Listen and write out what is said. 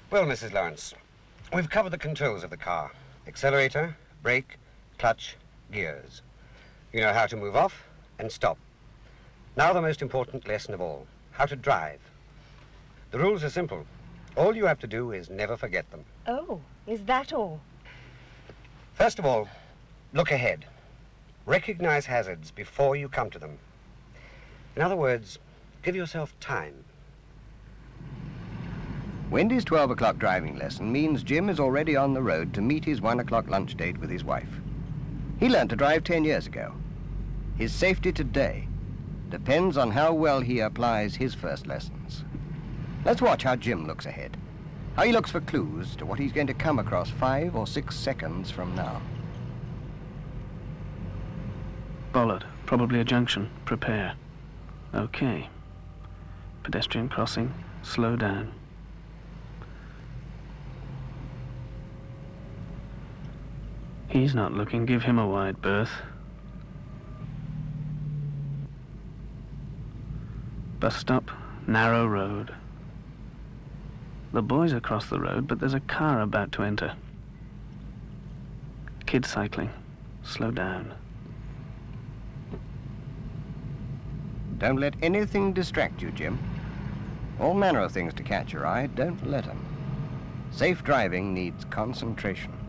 Well, Mrs. Lawrence, we've covered the controls of the car. Accelerator, brake, clutch, gears. You know how to move off and stop. Now the most important lesson of all, how to drive. The rules are simple. All you have to do is never forget them. Oh, is that all? First of all, look ahead. Recognize hazards before you come to them. In other words, give yourself time. Wendy's 12 o'clock driving lesson means Jim is already on the road to meet his 1 o'clock lunch date with his wife. He learned to drive 10 years ago. His safety today depends on how well he applies his first lessons. Let's watch how Jim looks ahead, how he looks for clues to what he's going to come across 5 or 6 seconds from now. Bollard, probably a junction. Prepare. Okay. Pedestrian crossing. Slow down. He's not looking. Give him a wide berth. Bus stop. Narrow road. The boys across the road, but there's a car about to enter. Kid cycling. Slow down. Don't let anything distract you, Jim. All manner of things to catch your eye. Don't let them. Safe driving needs concentration.